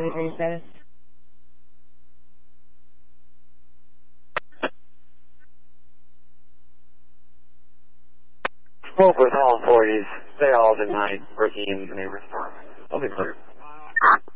military status? Spoke with all employees. They all denied working in the neighbor's apartment. I'll be clear.